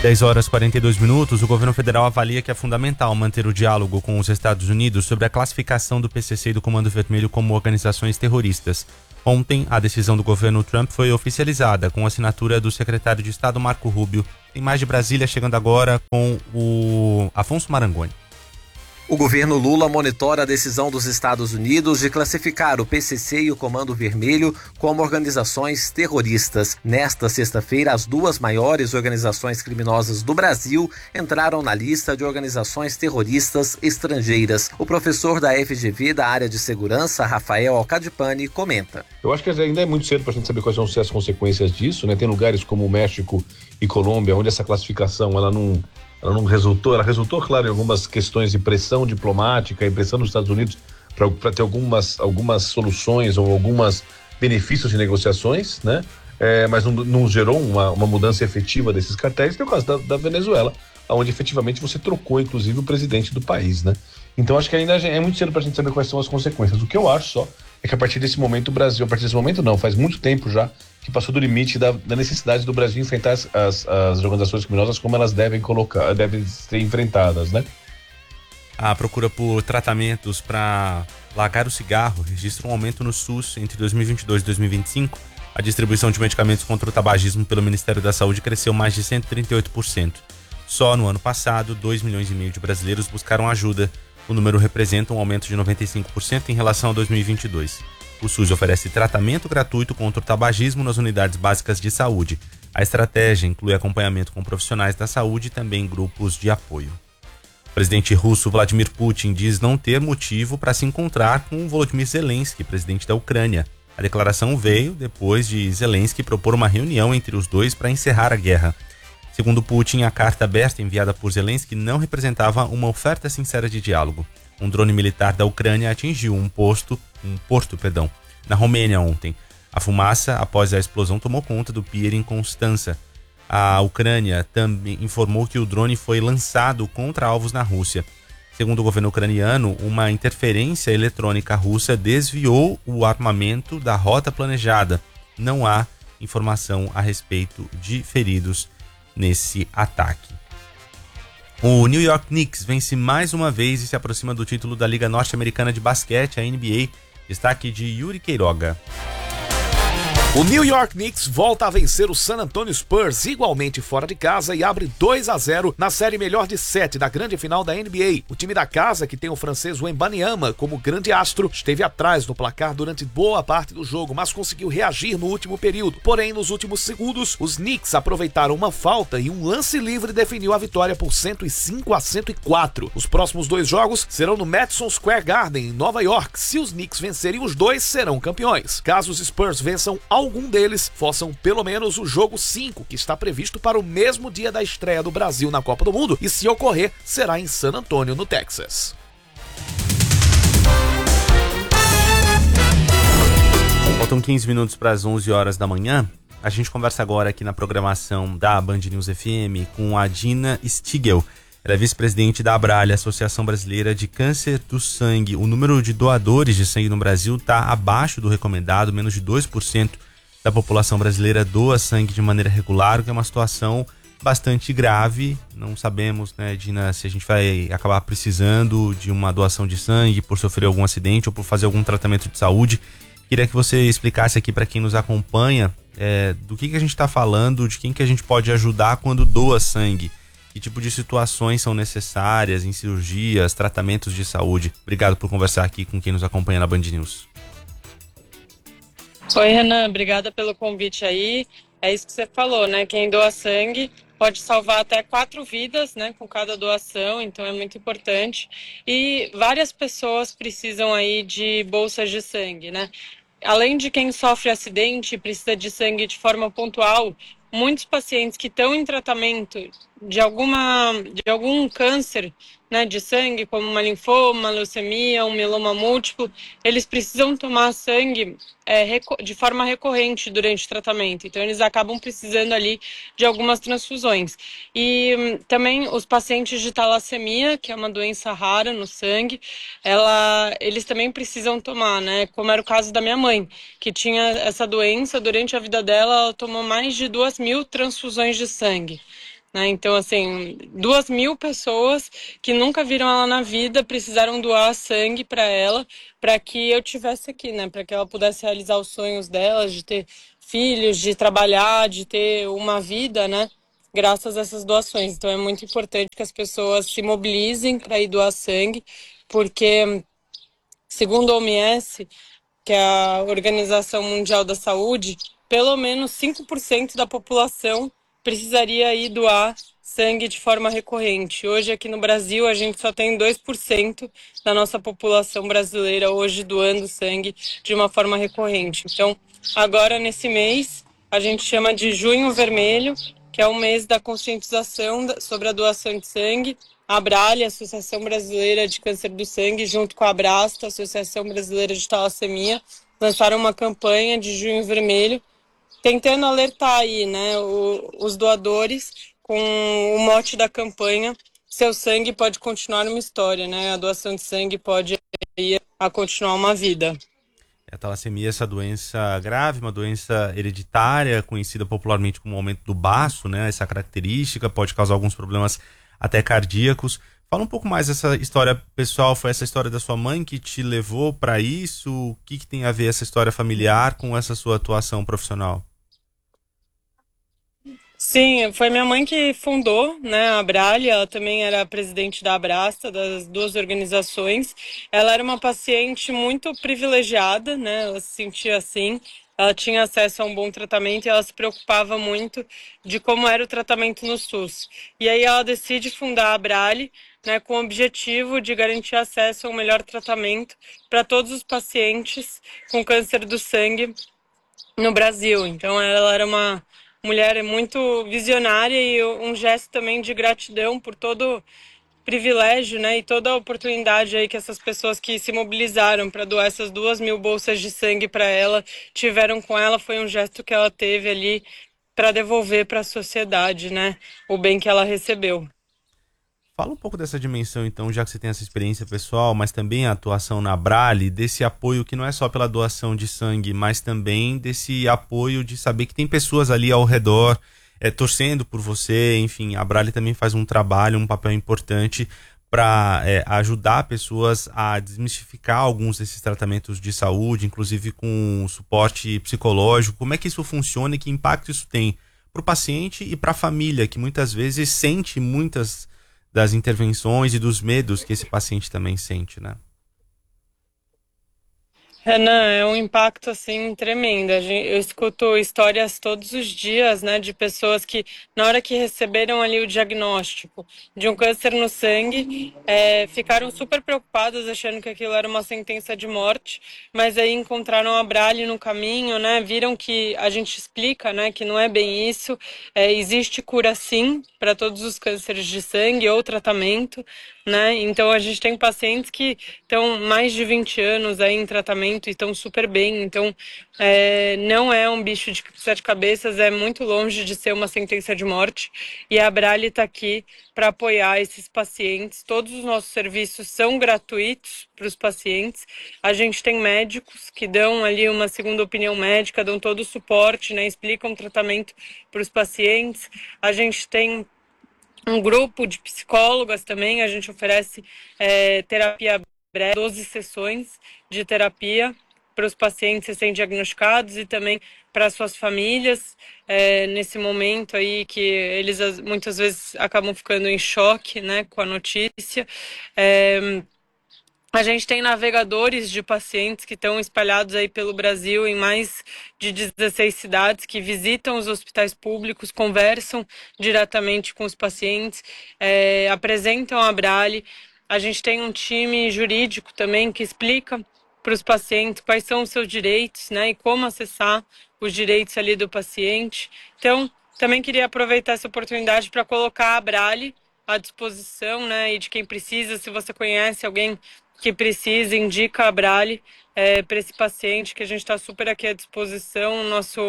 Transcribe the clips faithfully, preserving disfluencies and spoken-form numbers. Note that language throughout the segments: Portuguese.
dez horas e quarenta e dois minutos, o governo federal avalia que é fundamental manter o diálogo com os Estados Unidos sobre a classificação do P C C e do Comando Vermelho como organizações terroristas. Ontem, a decisão do governo Trump foi oficializada com a assinatura do secretário de Estado Marco Rubio. Tem mais de Brasília chegando agora com o Afonso Marangoni. O governo Lula monitora a decisão dos Estados Unidos de classificar o P C C e o Comando Vermelho como organizações terroristas. Nesta sexta-feira, as duas maiores organizações criminosas do Brasil entraram na lista de organizações terroristas estrangeiras. O professor da F G V da área de segurança, Rafael Alcadipani, comenta. Eu acho que ainda é muito cedo para a gente saber quais vão ser as consequências disso, né? Tem lugares como o México e Colômbia, onde essa classificação ela não... Ela não resultou, ela resultou, claro, em algumas questões de pressão diplomática e pressão dos Estados Unidos para ter algumas, algumas soluções ou alguns benefícios de negociações, né? É, mas não, não gerou uma, uma mudança efetiva desses cartéis. Tem o caso da, da Venezuela, onde efetivamente você trocou, inclusive, o presidente do país, né? Então acho que ainda é muito cedo para a gente saber quais são as consequências. O que eu acho só é que a partir desse momento o Brasil, a partir desse momento não, faz muito tempo já, que passou do limite da, da necessidade do Brasil enfrentar as, as, as organizações criminosas como elas devem colocar, devem ser enfrentadas, né? A procura por tratamentos para largar o cigarro registra um aumento no SUS entre dois mil e vinte e dois e dois mil e vinte e cinco. A distribuição de medicamentos contra o tabagismo pelo Ministério da Saúde cresceu mais de cento e trinta e oito por cento. Só no ano passado, dois milhões e meio de brasileiros buscaram ajuda. O número representa um aumento de noventa e cinco por cento em relação a dois mil e vinte e dois. O SUS oferece tratamento gratuito contra o tabagismo nas unidades básicas de saúde. A estratégia inclui acompanhamento com profissionais da saúde e também grupos de apoio. O presidente russo Vladimir Putin diz não ter motivo para se encontrar com Volodymyr Zelensky, presidente da Ucrânia. A declaração veio depois de Zelensky propor uma reunião entre os dois para encerrar a guerra. Segundo Putin, a carta aberta enviada por Zelensky não representava uma oferta sincera de diálogo. Um drone militar da Ucrânia atingiu um posto, um porto, perdão, na Romênia ontem. A fumaça, após a explosão, tomou conta do pier em Constança. A Ucrânia também informou que o drone foi lançado contra alvos na Rússia. Segundo o governo ucraniano, uma interferência eletrônica russa desviou o armamento da rota planejada. Não há informação a respeito de feridos nesse ataque. O New York Knicks vence mais uma vez e se aproxima do título da Liga Norte-Americana de Basquete, a N B A. Destaque de Yuri Queiroga. O New York Knicks volta a vencer o San Antonio Spurs igualmente fora de casa e abre dois a zero na série melhor de sete da grande final da N B A. O time da casa, que tem o francês Wembanyama como grande astro, esteve atrás no placar durante boa parte do jogo, mas conseguiu reagir no último período. Porém, nos últimos segundos, os Knicks aproveitaram uma falta e um lance livre definiu a vitória por cento e cinco a cento e quatro. Os próximos dois jogos serão no Madison Square Garden, em Nova York. Se os Knicks vencerem os dois, serão campeões. Caso os Spurs vençam algum deles, forçam pelo menos o jogo cinco, que está previsto para o mesmo dia da estreia do Brasil na Copa do Mundo, e se ocorrer, será em San Antonio, no Texas. Faltam quinze minutos para as onze horas da manhã. A gente conversa agora aqui na programação da Band News F M com a Dina Stigel. Ela é vice-presidente da Abralha, Associação Brasileira de Câncer do Sangue. O número de doadores de sangue no Brasil está abaixo do recomendado, menos de dois por cento da população brasileira doa sangue de maneira regular, o que é uma situação bastante grave. Não sabemos, né, Dina, se a gente vai acabar precisando de uma doação de sangue por sofrer algum acidente ou por fazer algum tratamento de saúde. Queria que você explicasse aqui para quem nos acompanha é, do que, que a gente está falando, de quem que a gente pode ajudar quando doa sangue. Que tipo de situações são necessárias em cirurgias, tratamentos de saúde? Obrigado por conversar aqui com quem nos acompanha na Band News. Oi, Renan, obrigada pelo convite aí. É isso que você falou, né? Quem doa sangue pode salvar até quatro vidas, né, com cada doação, então é muito importante. E várias pessoas precisam aí de bolsas de sangue, né? Além de quem sofre acidente e precisa de sangue de forma pontual, muitos pacientes que estão em tratamento de, alguma, de algum câncer, né, de sangue, como uma linfoma, leucemia, um mieloma múltiplo, eles precisam tomar sangue é, de forma recorrente durante o tratamento. Então, eles acabam precisando ali de algumas transfusões. E hum, também os pacientes de talassemia, que é uma doença rara no sangue, ela, eles também precisam tomar, né? Como era o caso da minha mãe, que tinha essa doença. Durante a vida dela, ela tomou mais de duas mil transfusões de sangue. né? Então, assim, duas mil pessoas que nunca viram ela na vida precisaram doar sangue para ela, para que eu tivesse aqui, né? Para que ela pudesse realizar os sonhos dela, de ter filhos, de trabalhar, de ter uma vida, né? Graças a essas doações. Então, é muito importante que as pessoas se mobilizem para ir doar sangue, porque, segundo a O M S, que é a Organização Mundial da Saúde, pelo menos cinco por cento da população precisaria ir doar sangue de forma recorrente. Hoje, aqui no Brasil, a gente só tem dois por cento da nossa população brasileira hoje doando sangue de uma forma recorrente. Então, agora, nesse mês, a gente chama de Junho Vermelho, que é o mês da conscientização sobre a doação de sangue. A Abrale, a Associação Brasileira de Câncer do Sangue, junto com a Abrasta, a Associação Brasileira de Talassemia, lançaram uma campanha de Junho Vermelho, tentando alertar aí, né, o, os doadores com o mote da campanha: seu sangue pode continuar uma história, né? A doação de sangue pode aí a continuar uma vida. A talassemia é essa doença grave, uma doença hereditária, conhecida popularmente como aumento do baço, né? Essa característica pode causar alguns problemas até cardíacos. Fala um pouco mais dessa história pessoal. Foi essa história da sua mãe que te levou para isso? O que, que tem a ver essa história familiar com essa sua atuação profissional? Sim, foi minha mãe que fundou, né, a Abrale. Ela também era presidente da Abrasta, das duas organizações. Ela era uma paciente muito privilegiada, né, ela se sentia assim. Ela tinha acesso a um bom tratamento e ela se preocupava muito de como era o tratamento no SUS. E aí ela decide fundar a Abrale, né, com o objetivo de garantir acesso a um melhor tratamento para todos os pacientes com câncer do sangue no Brasil. Então ela era uma mulher muito visionária e um gesto também de gratidão por todo privilégio, né, e toda a oportunidade aí que essas pessoas que se mobilizaram para doar essas duas mil bolsas de sangue para ela tiveram com ela. Foi um gesto que ela teve ali para devolver para a sociedade, né, o bem que ela recebeu. Fala um pouco dessa dimensão, então, já que você tem essa experiência pessoal, mas também a atuação na Abrale, desse apoio que não é só pela doação de sangue, mas também desse apoio de saber que tem pessoas ali ao redor, é, torcendo por você. Enfim, a Abrale também faz um trabalho, um papel importante para é, ajudar pessoas a desmistificar alguns desses tratamentos de saúde, inclusive com suporte psicológico. Como é que isso funciona e que impacto isso tem para o paciente e para a família, que muitas vezes sente muitas das intervenções e dos medos que esse paciente também sente, né? Renan, é um impacto assim tremendo. Eu escuto histórias todos os dias, né, de pessoas que, na hora que receberam ali o diagnóstico de um câncer no sangue, é, ficaram super preocupadas, achando que aquilo era uma sentença de morte, mas aí encontraram a Abrale no caminho, né? Viram que a gente explica, né, que não é bem isso. É, existe cura sim para todos os cânceres de sangue ou tratamento, né? Então a gente tem pacientes que estão mais de vinte anos aí em tratamento e estão super bem. Então é, não é um bicho de sete cabeças, é muito longe de ser uma sentença de morte. E a Abrale está aqui para apoiar esses pacientes. Todos os nossos serviços são gratuitos para os pacientes. A gente tem médicos que dão ali uma segunda opinião médica, dão todo o suporte, né? Explicam o tratamento para os pacientes. A gente tem um grupo de psicólogas também. A gente oferece é, terapia breve, doze sessões de terapia para os pacientes recém-diagnosticados e também para suas famílias, é, nesse momento aí que eles muitas vezes acabam ficando em choque, né, com a notícia. É, A gente tem navegadores de pacientes que estão espalhados aí pelo Brasil em mais de dezesseis cidades, que visitam os hospitais públicos, conversam diretamente com os pacientes, é, apresentam a Abrale. A gente tem um time jurídico também que explica para os pacientes quais são os seus direitos, né, e como acessar os direitos ali do paciente. Então, também queria aproveitar essa oportunidade para colocar a Abrale à disposição, né, e de quem precisa. Se você conhece alguém que precisa, indica a Abrale é, para esse paciente, que a gente está super aqui à disposição. Nosso,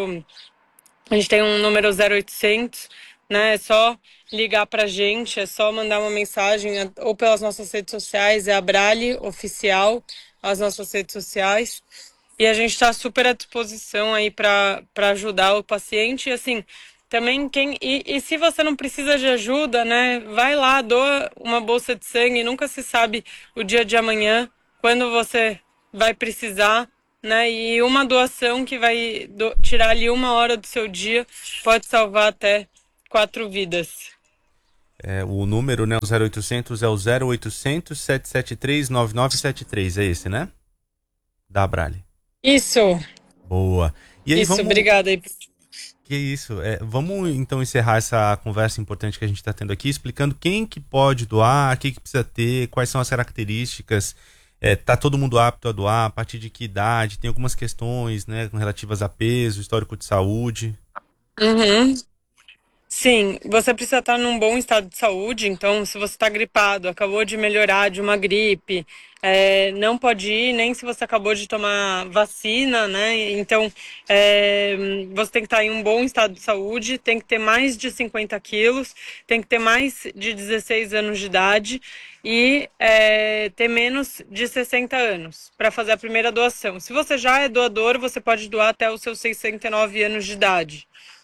a gente tem um número zero oitocentos, né? É só ligar para a gente, é só mandar uma mensagem ou pelas nossas redes sociais, é Abrale Oficial, as nossas redes sociais. E a gente está super à disposição aí para ajudar o paciente. E assim, também quem e, e se você não precisa de ajuda, né, vai lá, doa uma bolsa de sangue, nunca se sabe o dia de amanhã, quando você vai precisar, né, e uma doação que vai do, tirar ali uma hora do seu dia pode salvar até quatro vidas. É, o número, né, o zero oitocentos é o zero oitocentos, sete sete três, nove nove sete três, é esse, né? Da Abrale. Isso. Boa. E aí, Isso, vamos... obrigada aí. Que isso. É, vamos então encerrar essa conversa importante que a gente está tendo aqui, explicando quem que pode doar, o que, que precisa ter, quais são as características. É, tá todo mundo apto a doar, a partir de que idade? Tem algumas questões, né, relativas a peso, histórico de saúde. Uhum. Sim, você precisa estar num bom estado de saúde, então se você está gripado, acabou de melhorar de uma gripe, é, não pode ir nem se você acabou de tomar vacina, né? Então é, você tem que estar em um bom estado de saúde, tem que ter mais de cinquenta quilos, tem que ter mais de dezesseis anos de idade e é, ter menos de sessenta anos para fazer a primeira doação. Se você já é doador, você pode doar até os seus sessenta e nove anos de idade.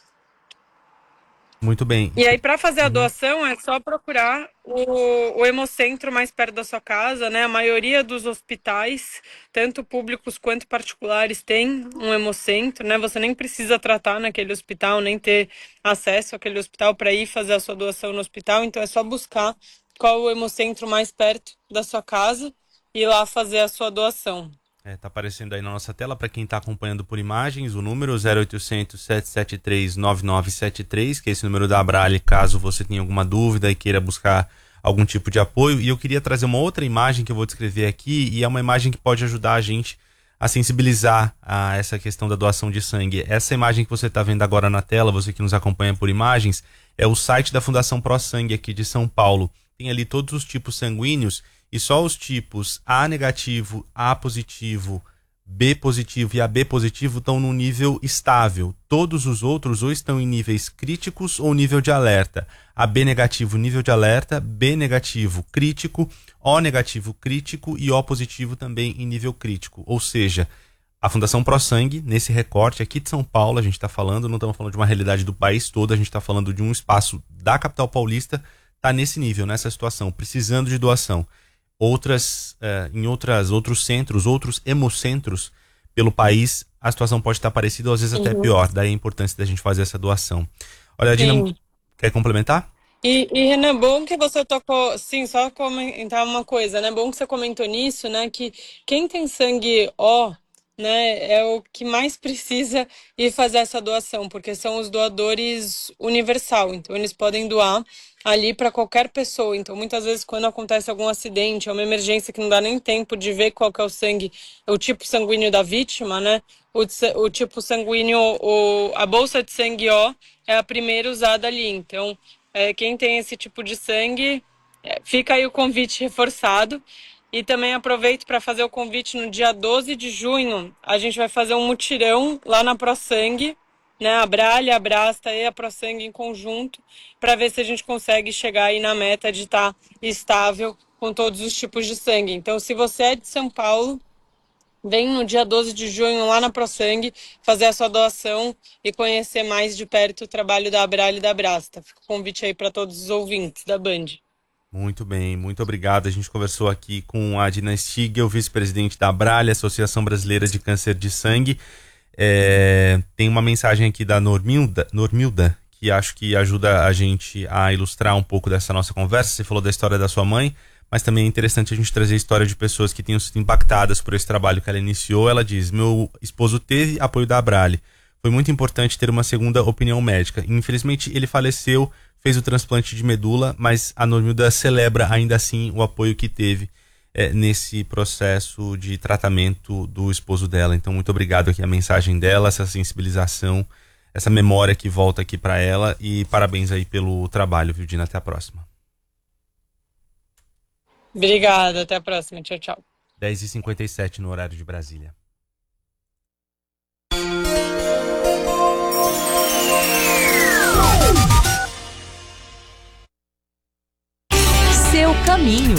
Muito bem. E aí, para fazer a doação, é só procurar o, o hemocentro mais perto da sua casa, né? A maioria dos hospitais, tanto públicos quanto particulares, tem um hemocentro, né? Você nem precisa tratar naquele hospital, nem ter acesso àquele hospital para ir fazer a sua doação no hospital. Então, é só buscar qual o hemocentro mais perto da sua casa e ir lá fazer a sua doação. É, tá aparecendo aí na nossa tela para quem está acompanhando por imagens, o número zero oitocentos, sete sete três, nove nove sete três, que é esse número da Abrale, caso você tenha alguma dúvida e queira buscar algum tipo de apoio. E eu queria trazer uma outra imagem que eu vou descrever aqui, e é uma imagem que pode ajudar a gente a sensibilizar a essa questão da doação de sangue. Essa imagem que você está vendo agora na tela, você que nos acompanha por imagens, é o site da Fundação Pro Sangue aqui de São Paulo. Tem ali todos os tipos sanguíneos, e só os tipos A negativo, A positivo, B positivo e A B positivo estão num nível estável. Todos os outros ou estão em níveis críticos ou nível de alerta. A B negativo, nível de alerta, B negativo, crítico, O negativo, crítico e O positivo também em nível crítico. Ou seja, a Fundação Pro Sangue, nesse recorte aqui de São Paulo, a gente está falando, não estamos falando de uma realidade do país todo, a gente está falando de um espaço da capital paulista, está nesse nível, nessa situação, precisando de doação. Outras, eh, em outras, outros centros, outros hemocentros pelo país, a situação pode estar parecida ou às vezes até Uhum. pior. Daí a importância da gente fazer essa doação. Olha, Dina, Sim. quer complementar? E, e Renan, bom que você tocou, sim, só comentar uma coisa, né? Bom que você comentou nisso, né? Que quem tem sangue O, né, é o que mais precisa ir fazer essa doação, porque são os doadores universal, então eles podem doar ali para qualquer pessoa. Então, muitas vezes, quando acontece algum acidente, é uma emergência que não dá nem tempo de ver qual que é o sangue, o tipo sanguíneo da vítima, né? O, o tipo sanguíneo, o, a bolsa de sangue O é a primeira usada ali. Então, é, quem tem esse tipo de sangue, é, fica aí o convite reforçado. E também aproveito para fazer o convite no dia doze de junho. A gente vai fazer um mutirão lá na ProSangue, né? A Abrale, a Abrasta e a ProSangue em conjunto, para ver se a gente consegue chegar aí na meta de estar estável com todos os tipos de sangue. Então, se você é de São Paulo, vem no dia doze de junho lá na ProSangue fazer a sua doação e conhecer mais de perto o trabalho da Abrale e da Abrasta. Fica o convite aí para todos os ouvintes da Band. Muito bem, muito obrigado. A gente conversou aqui com a Dina Stigel, vice-presidente da Abrale, Associação Brasileira de Câncer de Sangue. É, tem uma mensagem aqui da Normilda, Normilda, que acho que ajuda a gente a ilustrar um pouco dessa nossa conversa. Você falou da história da sua mãe, mas também é interessante a gente trazer a história de pessoas que tenham sido impactadas por esse trabalho que ela iniciou. Ela diz: meu esposo teve apoio da Abrale. Foi muito importante ter uma segunda opinião médica. Infelizmente, ele faleceu, fez o transplante de medula, mas a Normilda celebra ainda assim o apoio que teve é, nesse processo de tratamento do esposo dela. Então, muito obrigado aqui a mensagem dela, essa sensibilização, essa memória que volta aqui para ela, e parabéns aí pelo trabalho, viu, Dina? Até a próxima. Obrigada, até a próxima. Tchau, tchau. dez e cinquenta e sete no horário de Brasília. Seu caminho.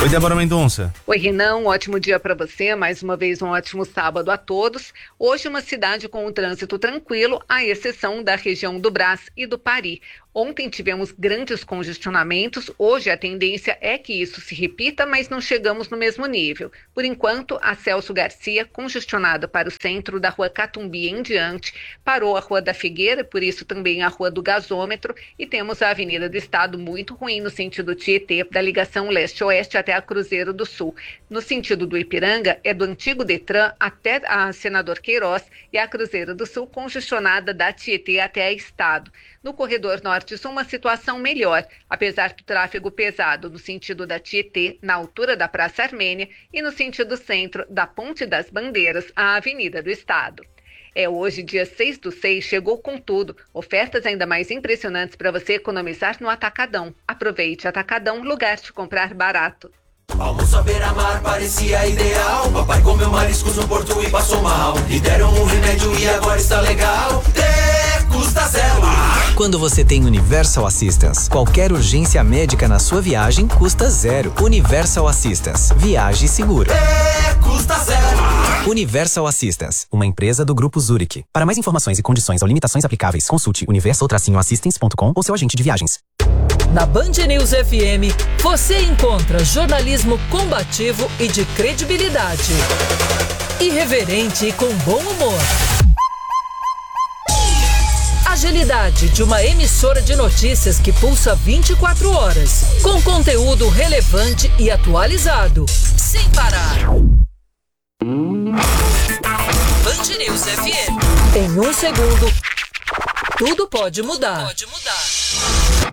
Oi, Débora Mendonça. Oi, Renan, um ótimo dia para você, mais uma vez um ótimo sábado a todos. Hoje uma cidade com um trânsito tranquilo, à exceção da região do Brás e do Pari. Ontem tivemos grandes congestionamentos, hoje a tendência é que isso se repita, mas não chegamos no mesmo nível. Por enquanto, a Celso Garcia, congestionada para o centro da Rua Catumbi em diante, parou a Rua da Figueira, por isso também a Rua do Gasômetro, e temos a Avenida do Estado muito ruim no sentido Tietê, da ligação leste-oeste até a Cruzeiro do Sul. No sentido do Ipiranga, é do antigo Detran até a Senador Queiroz e a Cruzeiro do Sul congestionada da Tietê até a Estado. No corredor norte-sul, uma situação melhor, apesar do tráfego pesado no sentido da Tietê, na altura da Praça Armênia, e no sentido centro, da Ponte das Bandeiras à Avenida do Estado. É hoje, dia seis do seis, chegou com tudo. Ofertas ainda mais impressionantes para você economizar no Atacadão. Aproveite Atacadão, lugar de comprar barato. Almoço à beira-mar parecia ideal. Papai comeu mariscos no porto e passou mal. Lhe deram um remédio e agora está legal. Te custa zero. Quando você tem Universal Assistance, qualquer urgência médica na sua viagem custa zero. Universal Assistance. Viaje seguro. Te custa zero. Universal Assistance, uma empresa do Grupo Zurich. Para mais informações e condições ou limitações aplicáveis, consulte universal assistance ponto com ou seu agente de viagens. Na Band News F M, você encontra jornalismo combativo e de credibilidade. Irreverente e com bom humor. Agilidade de uma emissora de notícias que pulsa vinte e quatro horas, com conteúdo relevante e atualizado, sem parar. Band News F M. Em um segundo, tudo pode mudar. Pode mudar.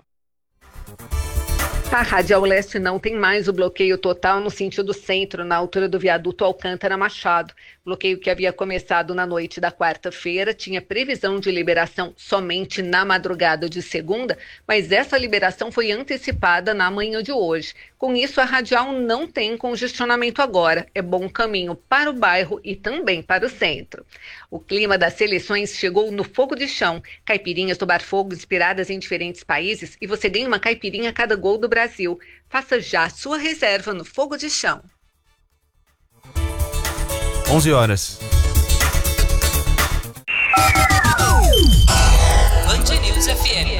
A Radial Leste não tem mais o bloqueio total no sentido centro, na altura do viaduto Alcântara Machado. Bloqueio que havia começado na noite da quarta-feira tinha previsão de liberação somente na madrugada de segunda, mas essa liberação foi antecipada na manhã de hoje. Com isso, a Radial não tem congestionamento agora. É bom caminho para o bairro e também para o centro. O clima das seleções chegou no fogo de chão. Caipirinhas do Bar Fogo inspiradas em diferentes países e você ganha uma caipirinha a cada gol do Brasil. Faça já a sua reserva no Fogo de Chão. onze horas. Band News F M.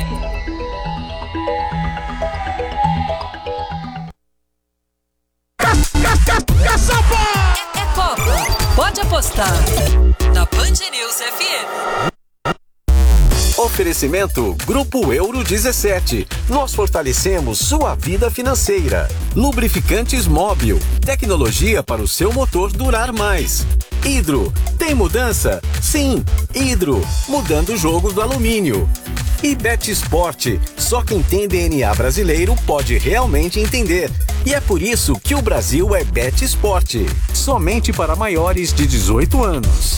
É, é Copa. Pode apostar na Band News F M. Oferecimento Grupo Euro dezessete. Nós fortalecemos sua vida financeira. Lubrificantes Móbil. Tecnologia para o seu motor durar mais. Hidro. Tem mudança? Sim. Hidro. Mudando o jogo do alumínio. E Bet Sport. Só quem tem D N A brasileiro pode realmente entender. E é por isso que o Brasil é Bet Sport. Somente para maiores de dezoito anos.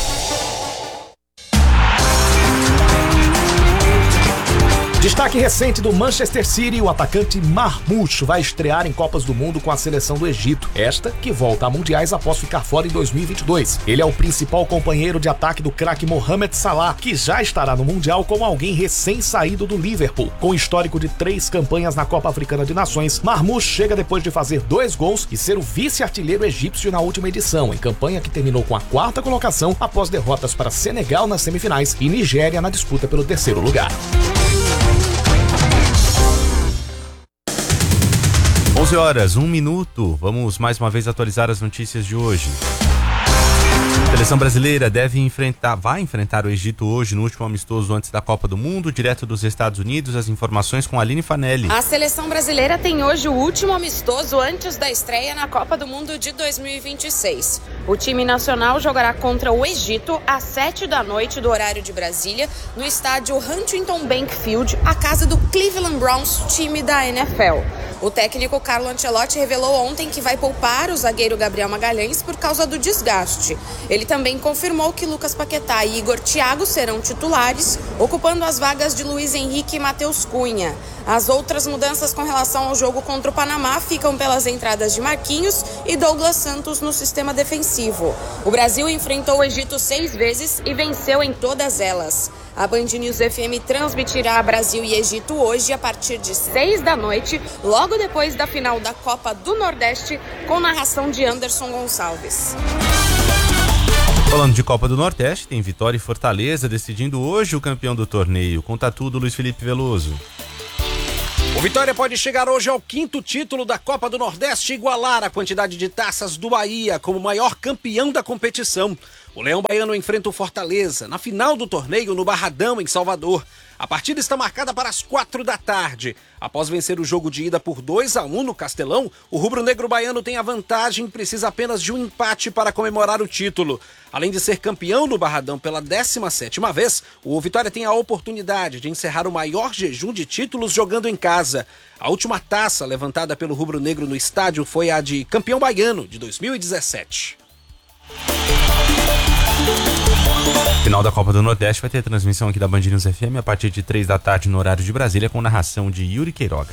Destaque recente do Manchester City, o atacante Marmoush vai estrear em Copas do Mundo com a seleção do Egito. Esta que volta a mundiais após ficar fora em dois mil e vinte e dois. Ele é o principal companheiro de ataque do craque Mohamed Salah, que já estará no Mundial como alguém recém-saído do Liverpool. Com histórico de três campanhas na Copa Africana de Nações, Marmoush chega depois de fazer dois gols e ser o vice-artilheiro egípcio na última edição, em campanha que terminou com a quarta colocação após derrotas para Senegal nas semifinais e Nigéria na disputa pelo terceiro lugar. onze horas, um minuto. Vamos mais uma vez atualizar as notícias de hoje. A seleção brasileira deve enfrentar, vai enfrentar o Egito hoje no último amistoso antes da Copa do Mundo, direto dos Estados Unidos. As informações com a Aline Fanelli. A seleção brasileira tem hoje o último amistoso antes da estreia na Copa do Mundo de dois mil e vinte e seis. O time nacional jogará contra o Egito às sete da noite do horário de Brasília, no estádio Huntington Bank Field, a casa do Cleveland Browns, time da N F L. O técnico Carlo Ancelotti revelou ontem que vai poupar o zagueiro Gabriel Magalhães por causa do desgaste. Ele também confirmou que Lucas Paquetá e Igor Thiago serão titulares, ocupando as vagas de Luiz Henrique e Matheus Cunha. As outras mudanças com relação ao jogo contra o Panamá ficam pelas entradas de Marquinhos e Douglas Santos no sistema defensivo. O Brasil enfrentou o Egito seis vezes e venceu em todas elas. A Band News F M transmitirá Brasil e Egito hoje a partir de seis da noite, logo depois da final da Copa do Nordeste, com narração de Anderson Gonçalves. Falando de Copa do Nordeste, tem Vitória e Fortaleza decidindo hoje o campeão do torneio. Conta tudo, Luiz Felipe Veloso. O Vitória pode chegar hoje ao quinto título da Copa do Nordeste e igualar a quantidade de taças do Bahia como maior campeão da competição. O Leão Baiano enfrenta o Fortaleza na final do torneio no Barradão, em Salvador. A partida está marcada para as quatro da tarde. Após vencer o jogo de ida por dois a um no Castelão, o rubro-negro baiano tem a vantagem e precisa apenas de um empate para comemorar o título. Além de ser campeão no Barradão pela décima sétima vez, o Vitória tem a oportunidade de encerrar o maior jejum de títulos jogando em casa. A última taça levantada pelo rubro-negro no estádio foi a de campeão baiano de dois mil e dezessete. Final da Copa do Nordeste vai ter transmissão aqui da Band News F M a partir de três da tarde no horário de Brasília, com narração de Yuri Queiroga.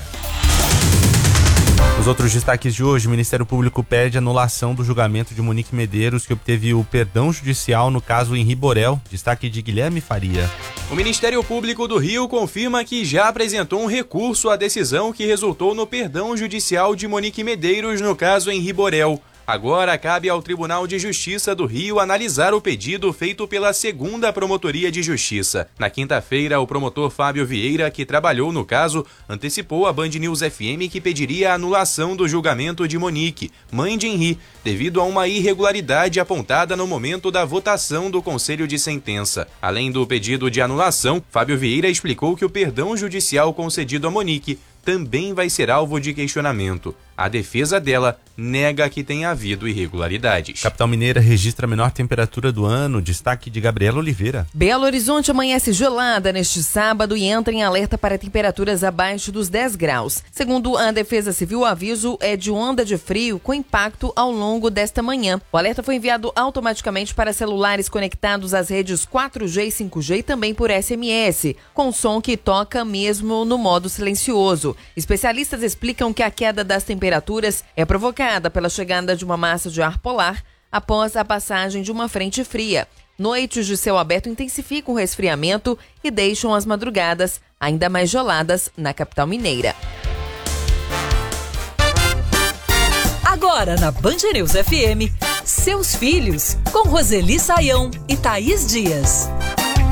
Os outros destaques de hoje: o Ministério Público pede anulação do julgamento de Monique Medeiros, que obteve o perdão judicial no caso Henri Borel. Destaque de Guilherme Faria. O Ministério Público do Rio confirma que já apresentou um recurso à decisão que resultou no perdão judicial de Monique Medeiros no caso Henri Borel. Agora cabe ao Tribunal de Justiça do Rio analisar o pedido feito pela segunda Promotoria de Justiça. Na quinta-feira, o promotor Fábio Vieira, que trabalhou no caso, antecipou à Band News F M que pediria a anulação do julgamento de Monique, mãe de Henri, devido a uma irregularidade apontada no momento da votação do Conselho de Sentença. Além do pedido de anulação, Fábio Vieira explicou que o perdão judicial concedido a Monique também vai ser alvo de questionamento. A defesa dela nega que tenha havido irregularidades. Capital Mineira registra a menor temperatura do ano. Destaque de Gabriela Oliveira. Belo Horizonte amanhece gelada neste sábado e entra em alerta para temperaturas abaixo dos dez graus. Segundo a Defesa Civil, o aviso é de onda de frio com impacto ao longo desta manhã. O alerta foi enviado automaticamente para celulares conectados às redes quatro G e cinco G e também por S M S, com som que toca mesmo no modo silencioso. Especialistas explicam que a queda das temperaturas temperaturas é provocada pela chegada de uma massa de ar polar após a passagem de uma frente fria. Noites de céu aberto intensificam o resfriamento e deixam as madrugadas ainda mais geladas na capital mineira. Agora na Band News F M, Seus Filhos, com Roseli Saião e Thaís Dias.